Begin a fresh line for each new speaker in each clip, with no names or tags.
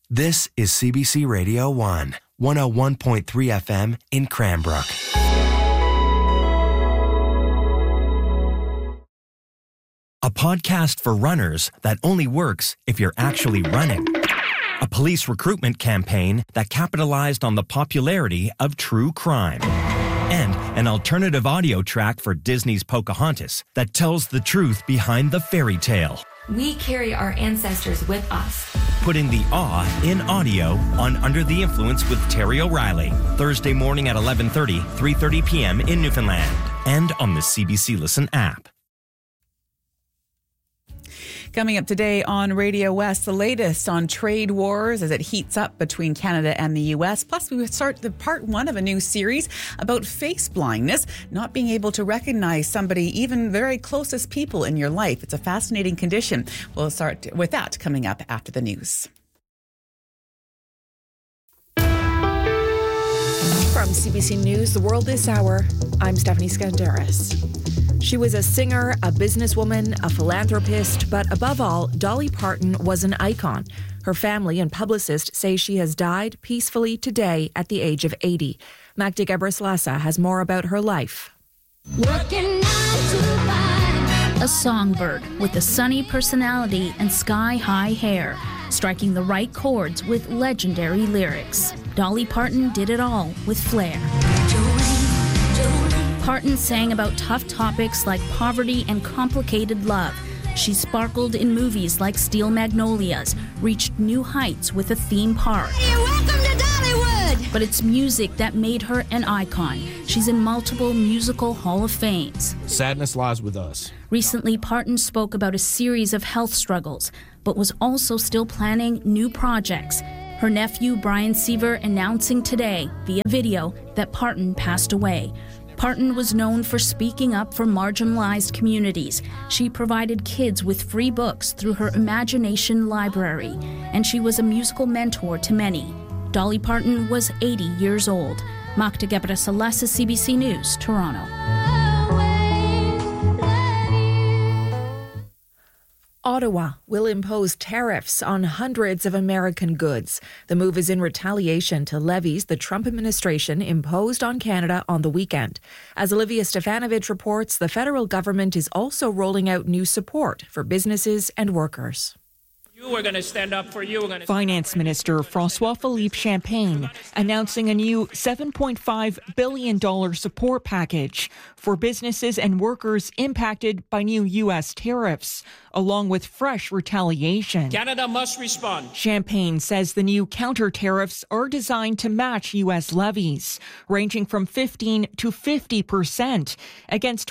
This is CBC Radio 1, 101.3 FM in Cranbrook. A podcast for runners that only works if you're actually running. A police recruitment campaign that capitalized on the popularity of true crime. And an alternative audio track for Disney's Pocahontas that tells the truth behind the fairy tale.
We carry our ancestors with us.
Putting the awe in audio on Under the Influence with Terry O'Reilly. Thursday morning at 11:30, 3:30 p.m. in Newfoundland. And on the CBC Listen app.
Coming up today on Radio West, the latest on trade wars as it heats up between Canada and the U.S. Plus, we would start the part one of a new series about face blindness, not being able to recognize somebody, even very closest people in your life. It's a fascinating condition. We'll start with that coming up after the news.
From CBC News, The World This Hour, I'm Stephanie Skandaris. She was a singer, a businesswoman, a philanthropist, but above all, Dolly Parton was an icon. Her family and publicist say she has died peacefully today at the age of 80. Magda Gebrselassie has more about her life.
A songbird with a sunny personality and sky-high hair, striking the right chords with legendary lyrics. Dolly Parton did it all with flair. Parton sang about tough topics like poverty and complicated love. She sparkled in movies like Steel Magnolias, reached new heights with a theme park.
Hey, welcome to Dollywood!
But it's music that made her an icon. She's in multiple musical Hall of Fames.
Sadness lies with us.
Recently, Parton spoke about a series of health struggles, but was also still planning new projects. Her nephew, Brian Seaver, announcing today via video that Parton passed away. Parton was known for speaking up for marginalized communities. She provided kids with free books through her Imagination Library, and she was a musical mentor to many. Dolly Parton was 80 years old. Magda Gebrselassie, CBC News, Toronto.
Ottawa will impose tariffs on hundreds of American goods. The move is in retaliation to levies the Trump administration imposed on Canada on the weekend. As Olivia Stefanovich reports, the federal government is also rolling out new support for businesses and workers.
We're going to stand up for you.
Finance Minister François-Philippe Champagne announcing a new $7.5 billion support package for businesses and workers impacted by new U.S. tariffs, along with fresh retaliation.
Canada must respond.
Champagne says the new counter tariffs are designed to match U.S. levies, ranging from 15% to 50% against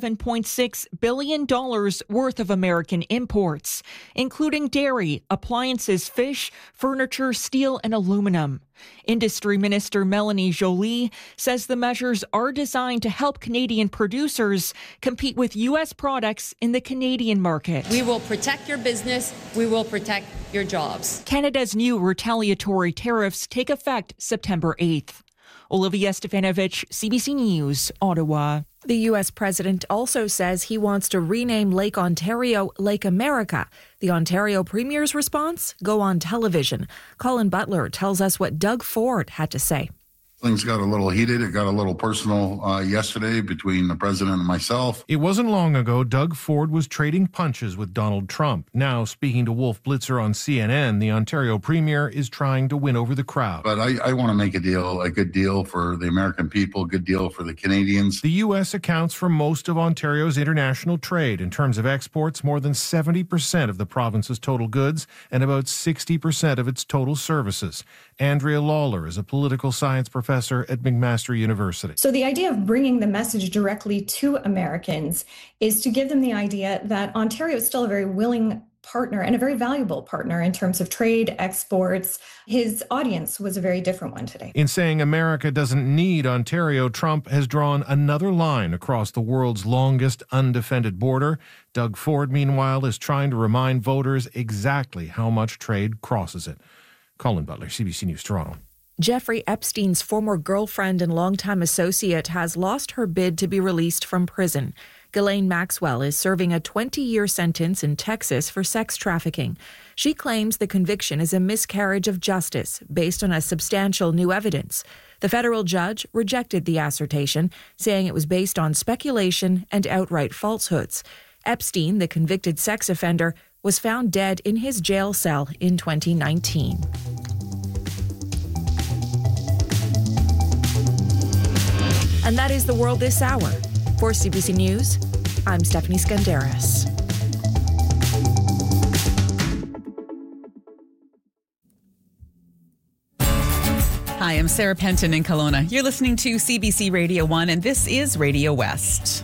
$27.6 billion worth of American imports, including dairy, appliances, fish, furniture, steel, and aluminum. Industry Minister Melanie Joly says the measures are designed to help Canadian producers compete with U.S. products in the Canadian market.
We will protect your business. We will protect your jobs.
Canada's new retaliatory tariffs take effect September 8th. Olivia Stefanovich, CBC News, Ottawa.
The U.S. president also says he wants to rename Lake Ontario Lake America. The Ontario Premier's response? Go on television. Colin Butler tells us what Doug Ford had to say.
Things got a little heated. It got a little personal yesterday between the president and myself.
It wasn't long ago Doug Ford was trading punches with Donald Trump. Now, speaking to Wolf Blitzer on CNN, the Ontario Premier is trying to win over the crowd.
But I want to make a good deal for the American people, a good deal for the Canadians.
The U.S. accounts for most of Ontario's international trade. In terms of exports, more than 70% of the province's total goods and about 60% of its total services. Andrea Lawler is a political science professor at McMaster University.
So the idea of bringing the message directly to Americans is to give them the idea that Ontario is still a very willing partner and a very valuable partner in terms of trade, exports. His audience was a very different one today.
In saying America doesn't need Ontario, Trump has drawn another line across the world's longest undefended border. Doug Ford, meanwhile, is trying to remind voters exactly how much trade crosses it. Colin Butler, CBC News, Toronto.
Jeffrey Epstein's former girlfriend and longtime associate has lost her bid to be released from prison. Ghislaine Maxwell is serving a 20-year sentence in Texas for sex trafficking. She claims the conviction is a miscarriage of justice based on a substantial new evidence. The federal judge rejected the assertion, saying it was based on speculation and outright falsehoods. Epstein, the convicted sex offender, was found dead in his jail cell in 2019. And that is the world this hour. For CBC News, I'm Stephanie Skandaris.
Hi, I'm Sarah Penton in Kelowna. You're listening to CBC Radio 1, and this is Radio West.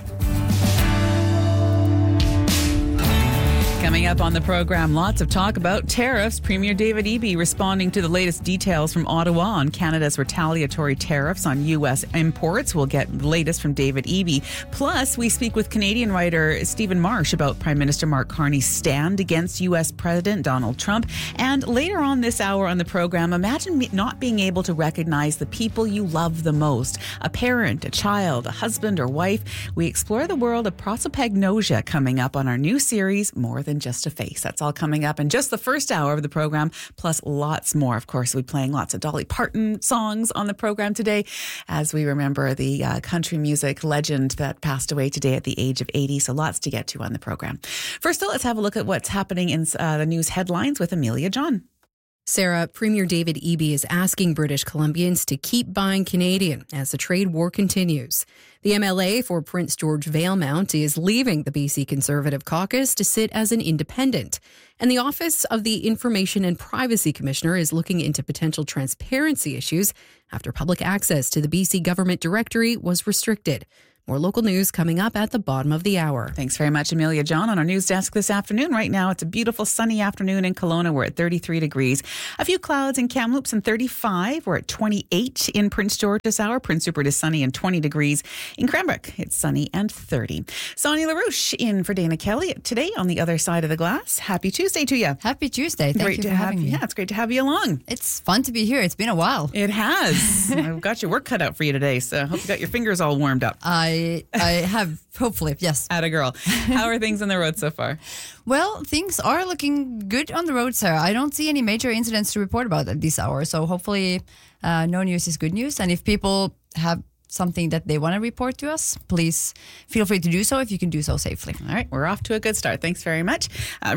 Coming up on the program, lots of talk about tariffs. Premier David Eby responding to the latest details from Ottawa on Canada's retaliatory tariffs on U.S. imports. We'll get the latest from David Eby. Plus, we speak with Canadian writer Stephen Marsh about Prime Minister Mark Carney's stand against U.S. President Donald Trump. And later on this hour on the program, imagine not being able to recognize the people you love the most. A parent, a child, a husband or wife. We explore the world of prosopagnosia coming up on our new series, More Than Just a Face. That's all coming up in just the first hour of the program, plus lots more. Of course, we'll be playing lots of Dolly Parton songs on the program today as we remember the country music legend that passed away today at the age of 80. So lots to get to on the program. First, though, let's have a look at what's happening in the news headlines with Amelia John.
Sarah, Premier David Eby is asking British Columbians to keep buying Canadian as the trade war continues. The MLA for Prince George Valemount is leaving the BC Conservative caucus to sit as an independent. And the Office of the Information and Privacy Commissioner is looking into potential transparency issues after public access to the BC government directory was restricted. More local news coming up at the bottom of the hour.
Thanks very much, Amelia John. On our news desk this afternoon, right now, it's a beautiful sunny afternoon in Kelowna. We're at 33 degrees. A few clouds in Kamloops and 35. We're at 28 in Prince George this hour. Prince Rupert is sunny and 20 degrees. In Cranbrook, it's sunny and 30. Sonia LaRouche in for Dana Kelly today on the other side of the glass. Happy Tuesday to you.
Happy Tuesday. Thank you for having me.
Yeah, it's great to have you along.
It's fun to be here. It's been a while.
It has. I've got your work cut out for you today, so I hope you got your fingers all warmed up.
I have, hopefully, yes.
Atta girl. How are things on the road so far?
Well, things are looking good on the road, Sarah. I don't see any major incidents to report about at this hour. So hopefully no news is good news. And if people have something that they want to report to us, please feel free to do so if you can do so safely.
All right, we're off to a good start. Thanks very much.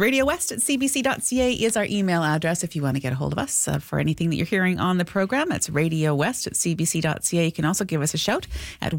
RadioWest@cbc.ca is our email address if you want to get a hold of us for anything that you're hearing on the program. That's RadioWest@cbc.ca. You can also give us a shout at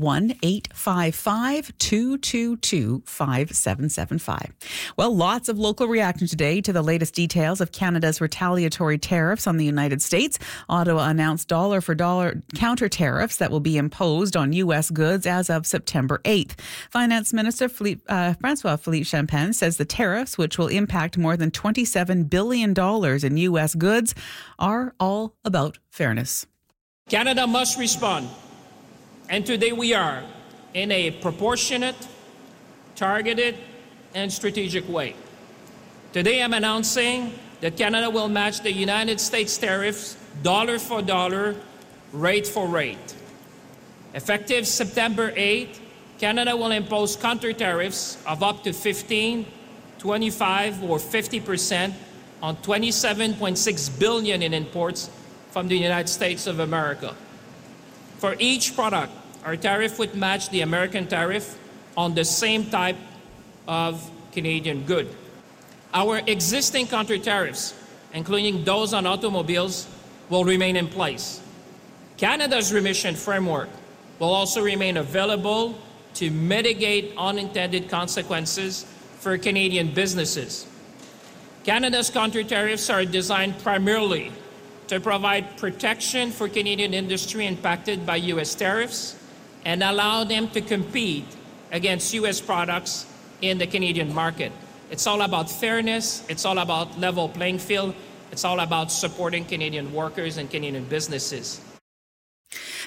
1-855-222-5775. Well, lots of local reaction today to the latest details of Canada's retaliatory tariffs on the United States. Ottawa announced dollar-for-dollar counter tariffs that will be imposed on U.S. goods as of September 8th. Finance Minister Francois-Philippe Champagne says the tariffs, which will impact more than $27 billion in U.S. goods, are all about fairness.
Canada must respond, and today we are, in a proportionate, targeted, and strategic way. Today I'm announcing that Canada will match the United States tariffs dollar for dollar, rate for rate. Effective September 8, Canada will impose counter tariffs of up to 15, 25, or 50% on $27.6 billion in imports from the United States of America. For each product, our tariff would match the American tariff on the same type of Canadian good. Our existing counter tariffs, including those on automobiles, will remain in place. Canada's remission framework will also remain available to mitigate unintended consequences for Canadian businesses. Canada's counter tariffs are designed primarily to provide protection for Canadian industry impacted by U.S. tariffs and allow them to compete against U.S. products in the Canadian market. It's all about fairness. It's all about level playing field. It's all about supporting Canadian workers and Canadian businesses.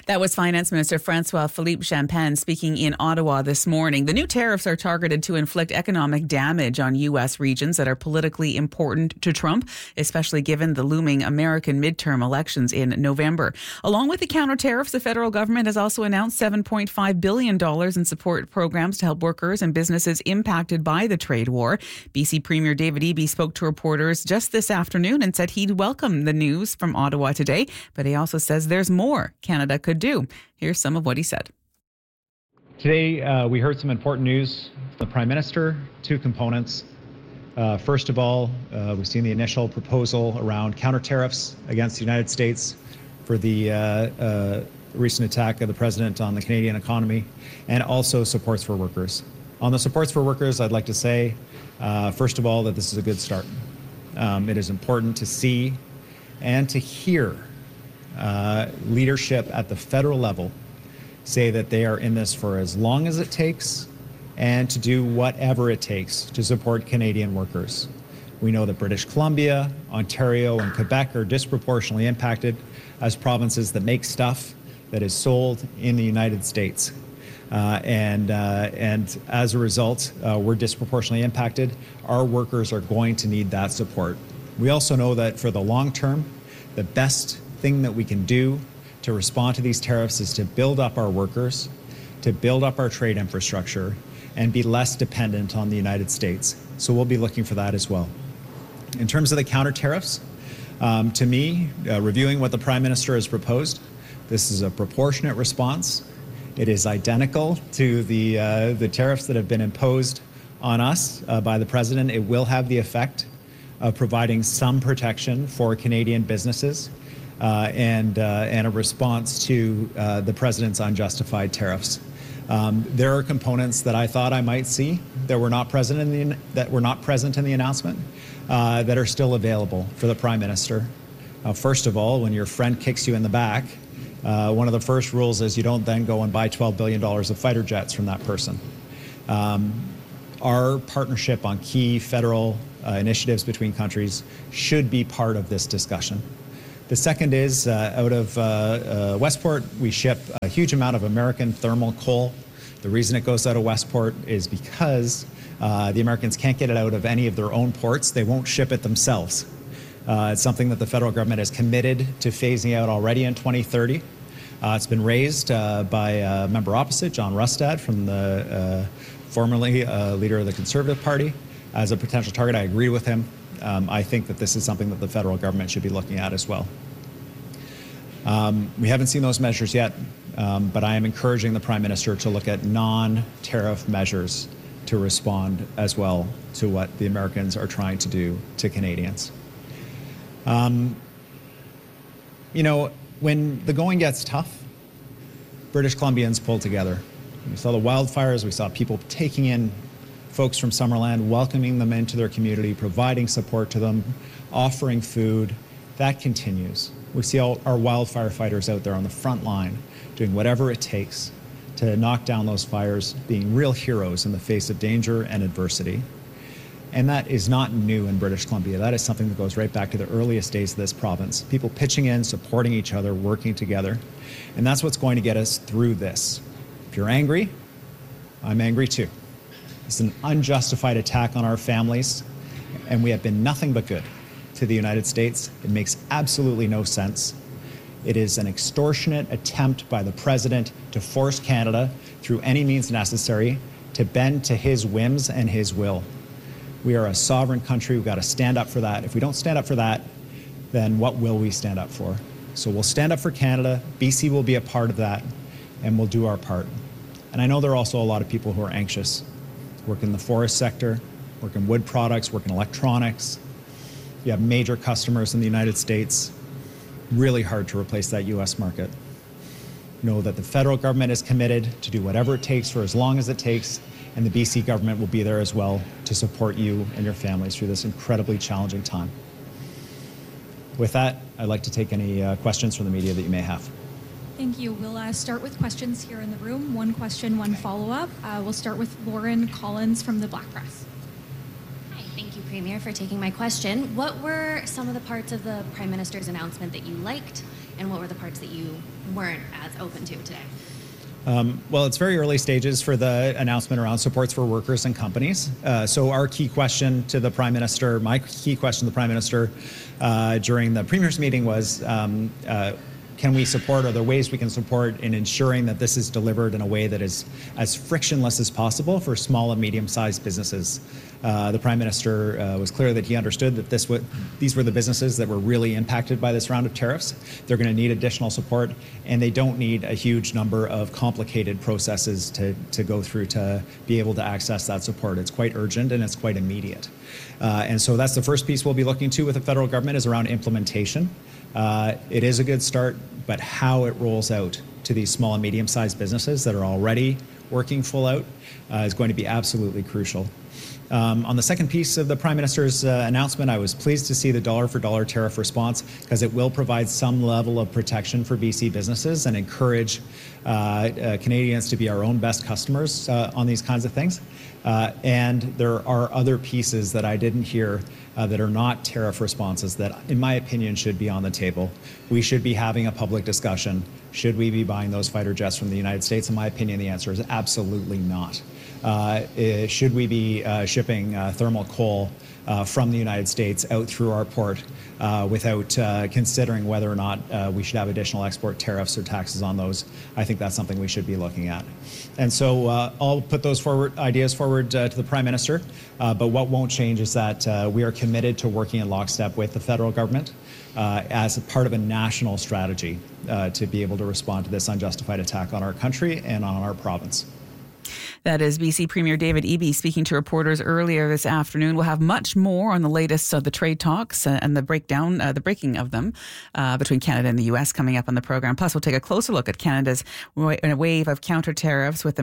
That was Finance Minister François-Philippe Champagne speaking in Ottawa this morning. The new tariffs are targeted to inflict economic damage on U.S. regions that are politically important to Trump, especially given the looming American midterm elections in November. Along with the counter tariffs, the federal government has also announced $7.5 billion in support programs to help workers and businesses impacted by the trade war. BC Premier David Eby spoke to reporters just this afternoon and said he'd welcome the news from Ottawa today, but he also says there's more Canada could do. Here's some of what he said.
Today, we heard some important news from the Prime Minister, two components. First of all, we've seen the initial proposal around counter tariffs against the United States for the recent attack of the President on the Canadian economy, and also supports for workers. On the supports for workers, I'd like to say, first of all, that this is a good start. It is important to see and to hear leadership at the federal level say that they are in this for as long as it takes and to do whatever it takes to support Canadian workers. We know that British Columbia, Ontario, and Quebec are disproportionately impacted as provinces that make stuff that is sold in the United States. And as a result, we're disproportionately impacted. Our workers are going to need that support. We also know that for the long term, the best thing that we can do to respond to these tariffs is to build up our workers, to build up our trade infrastructure, and be less dependent on the United States. So we'll be looking for that as well. In terms of the counter tariffs, to me, reviewing what the Prime Minister has proposed, this is a proportionate response. It is identical to the tariffs that have been imposed on us by the President. It will have the effect of providing some protection for Canadian businesses and a response to the President's unjustified tariffs. There are components that I thought I might see that were not present in the announcement that are still available for the Prime Minister. First of all, when your friend kicks you in the back, one of the first rules is you don't then go and buy $12 billion of fighter jets from that person. Our partnership on key federal initiatives between countries should be part of this discussion. The second is out of Westport, we ship a huge amount of American thermal coal. The reason it goes out of Westport is because the Americans can't get it out of any of their own ports. They won't ship it themselves. It's something that the federal government is committed to phasing out already in 2030. It's been raised by a member opposite, John Rustad, from the formerly leader of the Conservative Party, as a potential target. I agree with him. I think that this is something that the federal government should be looking at as well. We haven't seen those measures yet, but I am encouraging the Prime Minister to look at non-tariff measures to respond as well to what the Americans are trying to do to Canadians. You know, when the going gets tough, British Columbians pull together. We saw the wildfires, we saw people taking in folks from Summerland, welcoming them into their community, providing support to them, offering food. That continues. We see all our wildfire fighters out there on the front line doing whatever it takes to knock down those fires, being real heroes in the face of danger and adversity. And that is not new in British Columbia. That is something that goes right back to the earliest days of this province. People pitching in, supporting each other, working together. And that's what's going to get us through this. If you're angry, I'm angry too. It's an unjustified attack on our families, and we have been nothing but good to the United States. It makes absolutely no sense. It is an extortionate attempt by the President to force Canada, through any means necessary, to bend to his whims and his will. We are a sovereign country. We've got to stand up for that. If we don't stand up for that, then what will we stand up for? So we'll stand up for Canada. BC will be a part of that, and we'll do our part. And I know there are also a lot of people who are anxious. Work in the forest sector, work in wood products, work in electronics. You have major customers in the United States. Really hard to replace that U.S. market. Know that the federal government is committed to do whatever it takes for as long as it takes, and the BC government will be there as well to support you and your families through this incredibly challenging time. With that, I'd like to take any questions from the media that you may have.
Thank you. We'll start with questions here in the room. One question, one follow-up. We'll start with Lauren Collins from the Black Press.
Hi, thank you, Premier, for taking my question. What were some of the parts of the Prime Minister's announcement that you liked and what were the parts that you weren't as open to today?
Well, it's very early stages for the announcement around supports for workers and companies. So our key question to the Prime Minister, my key question to the Prime Minister during the Premier's meeting was, can we support, are there ways we can support in ensuring that this is delivered in a way that is as frictionless as possible for small and medium-sized businesses? The Prime Minister was clear that he understood that these were the businesses that were really impacted by this round of tariffs. They're going to need additional support, and they don't need a huge number of complicated processes to go through to be able to access that support. It's quite urgent and it's quite immediate. And so that's the first piece we'll be looking to with the federal government is around implementation. It is a good start, but how it rolls out to these small and medium-sized businesses that are already working full out is going to be absolutely crucial. On the second piece of the Prime Minister's announcement, I was pleased to see the dollar-for-dollar tariff response because it will provide some level of protection for BC businesses and encourage Canadians to be our own best customers on these kinds of things. And there are other pieces that I didn't hear that are not tariff responses that, in my opinion, should be on the table. We should be having a public discussion. Should we be buying those fighter jets from the United States? In my opinion, the answer is absolutely not. Should we be shipping thermal coal from the United States out through our port without considering whether or not we should have additional export tariffs or taxes on those? I think that's something we should be looking at. And so I'll put those ideas forward to the Prime Minister, but what won't change is that we are committed to working in lockstep with the federal government as a part of a national strategy to be able to respond to this unjustified attack on our country and on our province.
That is BC Premier David Eby speaking to reporters earlier this afternoon. We'll have much more on the latest of the trade talks and the breaking of them between Canada and the U.S. coming up on the program. Plus, we'll take a closer look at Canada's wave of counter tariffs with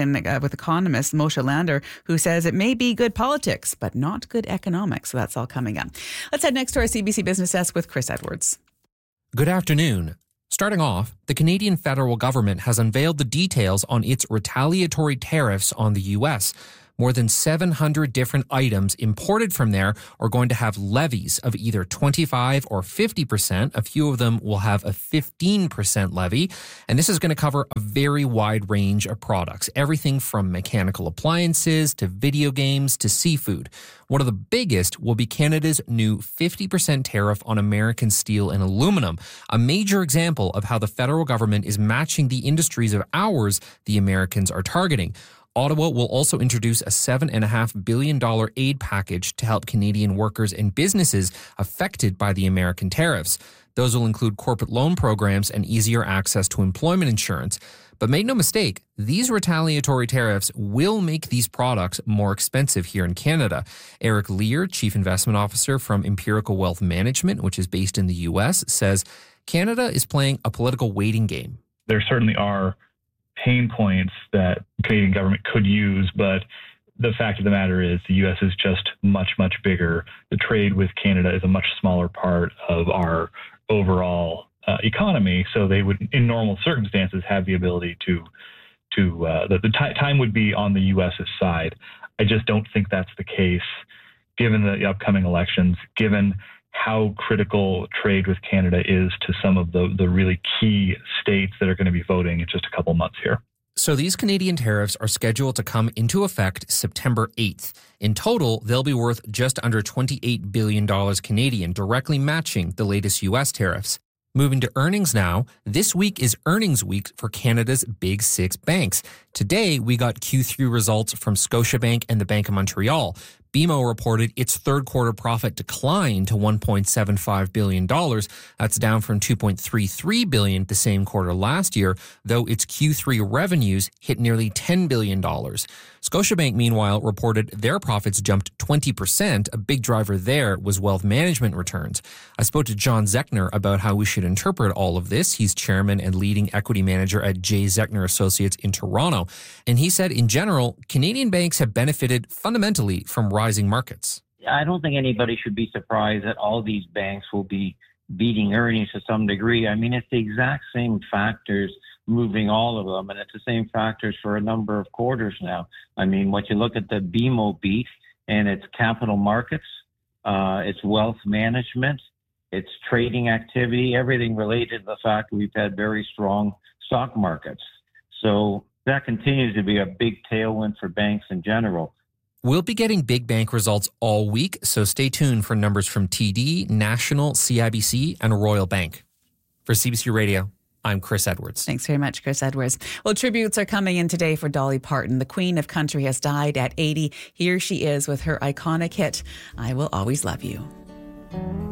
economist Moshe Lander, who says it may be good politics, but not good economics. So that's all coming up. Let's head next to our CBC Business Desk with Chris Edwards.
Good afternoon. Starting off, the Canadian federal government has unveiled the details on its retaliatory tariffs on the U.S. More than 700 different items imported from there are going to have levies of either 25 or 50%. A few of them will have a 15% levy. And this is going to cover a very wide range of products, everything from mechanical appliances to video games to seafood. One of the biggest will be Canada's new 50% tariff on American steel and aluminum, a major example of how the federal government is matching the industries of ours the Americans are targeting. Ottawa will also introduce a $7.5 billion aid package to help Canadian workers and businesses affected by the American tariffs. Those will include corporate loan programs and easier access to employment insurance. But make no mistake, these retaliatory tariffs will make these products more expensive here in Canada. Eric Lear, Chief Investment Officer from Empirical Wealth Management, which is based in the U.S., says Canada is playing a political waiting game.
There certainly are pain points that the Canadian government could use, but the fact of the matter is the U.S. is just much, much bigger. The trade with Canada is a much smaller part of our overall economy, so they would, in normal circumstances, have the ability the time would be on the U.S.'s side. I just don't think that's the case, given the upcoming elections, given how critical trade with Canada is to some of the really key states that are going to be voting in just a couple months here.
So these Canadian tariffs are scheduled to come into effect September 8th. In total, they'll be worth just under $28 billion Canadian, directly matching the latest U.S. tariffs. Moving to earnings now, this week is earnings week for Canada's big six banks. Today, we got Q3 results from Scotiabank and the Bank of Montreal. BMO reported its third quarter profit declined to $1.75 billion. That's down from $2.33 billion the same quarter last year, though its Q3 revenues hit nearly $10 billion. Scotiabank, meanwhile, reported their profits jumped 20%. A big driver there was wealth management returns. I spoke to John Zechner about how we should interpret all of this. He's chairman and leading equity manager at J. Zechner Associates in Toronto. And he said, in general, Canadian banks have benefited fundamentally from rising markets.
I don't think anybody should be surprised that all these banks will be beating earnings to some degree. I mean, it's the exact same factors moving all of them, and it's the same factors for a number of quarters now. I mean, what you look at the BMO beat, and it's capital markets, it's wealth management, its trading activity, everything related to the fact we've had very strong stock markets. So that continues to be a big tailwind for banks in general.
We'll be getting big bank results all week, so stay tuned for numbers from TD, National, CIBC, and Royal Bank. For CBC Radio, I'm Chris Edwards.
Thanks very much, Chris Edwards. Well, tributes are coming in today for Dolly Parton. The Queen of Country has died at 80. Here she is with her iconic hit, I Will Always Love You.